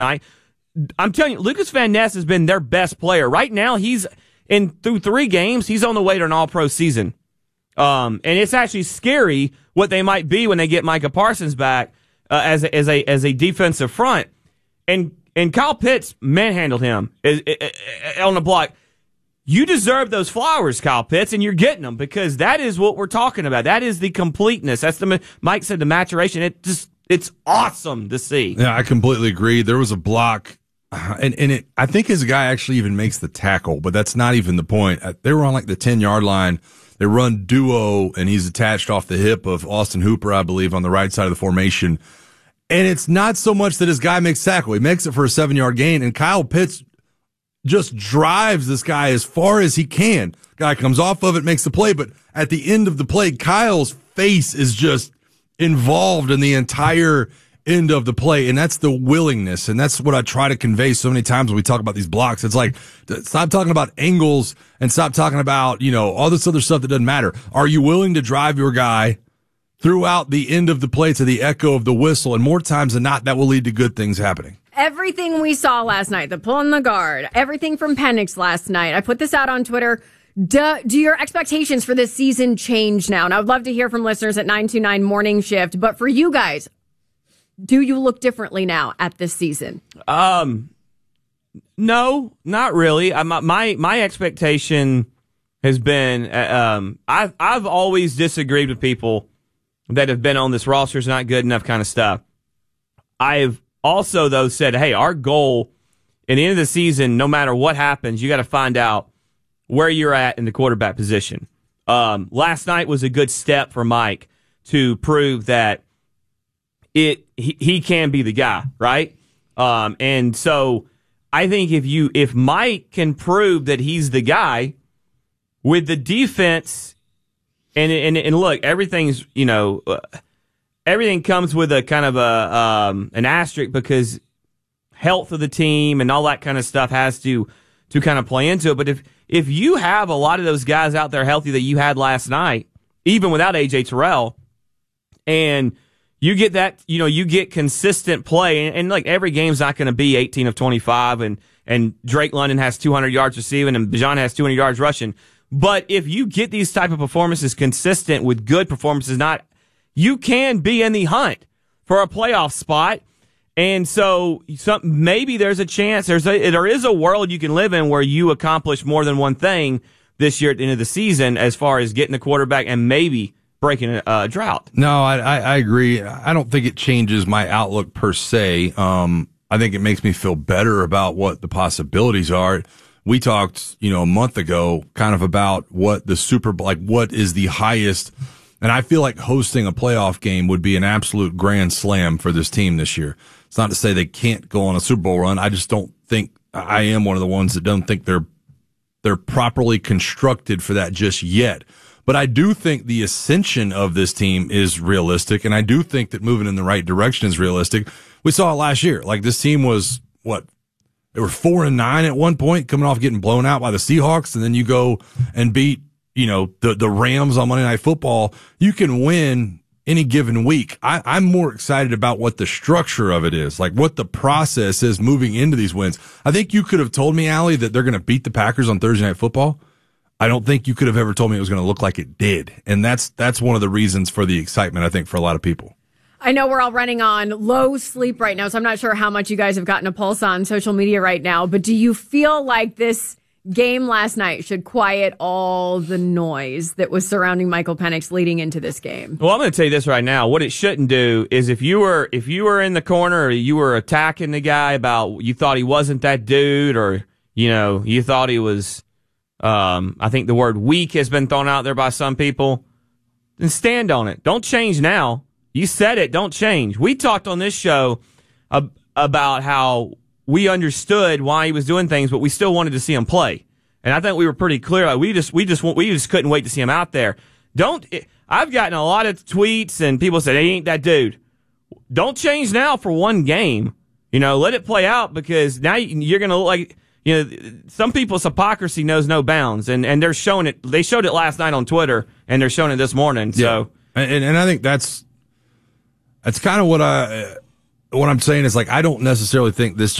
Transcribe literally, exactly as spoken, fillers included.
night. I'm telling you, Lucas Van Ness has been their best player. Right now, he's in through three games, he's on the way to an all-pro season. Um, and it's actually scary what they might be when they get Micah Parsons back uh, as a, as a as a defensive front. And and Kyle Pitts manhandled him is, is, is, on the block. You deserve those flowers, Kyle Pitts, and you're getting them because that is what we're talking about. That is the completeness. That's the Mike said the maturation. It just it's awesome to see. Yeah, I completely agree. There was a block, and and it, I think his guy actually even makes the tackle, but that's not even the point. They were on like the ten yard line. They run duo, and he's attached off the hip of Austin Hooper, I believe, on the right side of the formation. And it's not so much that his guy makes tackle. He makes it for a seven-yard gain, and Kyle Pitts just drives this guy as far as he can. Guy comes off of it, makes the play, but at the end of the play, Kyle's face is just involved in the entire end of the play, and that's the willingness, and that's what I try to convey so many times when we talk about these blocks. It's like, stop talking about angles and stop talking about, you know, all this other stuff that doesn't matter. Are you willing to drive your guy throughout the end of the play to the echo of the whistle? And more times than not, that will lead to good things happening. Everything we saw last night, the pull in the guard, everything from Penix last night, I put this out on Twitter. Do, do your expectations for this season change now? And I would love to hear from listeners at nine two nine Morning Shift. But for you guys, do you look differently now at this season? Um, no, not really. I, my my expectation has been um, I've I've always disagreed with people that have been on this roster is not good enough kind of stuff. I've also though said, hey, our goal at the end of the season, no matter what happens, you got to find out where you're at in the quarterback position. Um, last night was a good step for Mike to prove that it he, he can be the guy, right? Um, and so I think if you if Mike can prove that he's the guy with the defense, and and and look, everything's you know uh, everything comes with a kind of a um, an asterisk because health of the team and all that kind of stuff has to to kind of play into it. But if if you have a lot of those guys out there healthy that you had last night, even without A J Terrell, and you get that, you know, you get consistent play, and, and like every game's not going to be eighteen of twenty-five, and and Drake London has two hundred yards receiving, and Bijan has two hundred yards rushing. But if you get these type of performances consistent with good performances, not you can be in the hunt for a playoff spot. And so some, maybe there's a chance, there's a, there is a world you can live in where you accomplish more than one thing this year at the end of the season as far as getting the quarterback and maybe breaking a uh, drought. No, I, I, I agree. I don't think it changes my outlook per se. Um, I think it makes me feel better about what the possibilities are. We talked, you know, a month ago kind of about what the Super Bowl, like what is the highest, and I feel like hosting a playoff game would be an absolute grand slam for this team this year. It's not to say they can't go on a Super Bowl run. I just don't think, I am one of the ones that don't think they're, they're properly constructed for that just yet. But I do think the ascension of this team is realistic, and I do think that moving in the right direction is realistic. We saw it last year. Like, this team was, what, they were four and nine at one point, coming off getting blown out by the Seahawks, and then you go and beat, you know, the, the Rams on Monday Night Football. You can win any given week. I, I'm more excited about what the structure of it is, like what the process is moving into these wins. I think you could have told me, Allie, that they're going to beat the Packers on Thursday Night Football. I don't think you could have ever told me it was going to look like it did. And that's that's one of the reasons for the excitement, I think, for a lot of people. I know we're all running on low sleep right now, so I'm not sure how much you guys have gotten a pulse on social media right now. But do you feel like this game last night should quiet all the noise that was surrounding Michael Penix leading into this game? Well, I'm going to tell you this right now. What it shouldn't do is if you were if you were in the corner or you were attacking the guy about you thought he wasn't that dude, or you know you thought he was. Um, I think the word weak has been thrown out there by some people. Then stand on it. Don't change now. You said it. Don't change. We talked on this show ab- about how we understood why he was doing things, but we still wanted to see him play. And I think we were pretty clear. Like we just, we just, we just couldn't wait to see him out there. Don't. I've gotten a lot of tweets and people said, "He ain't that dude." Don't change now for one game. You know, let it play out because now you're going to look like. You know, some people's hypocrisy knows no bounds, and, and they're showing it. They showed it last night on Twitter, and they're showing it this morning. So, yeah. and and I think that's that's kind of what I what I'm saying is like I don't necessarily think this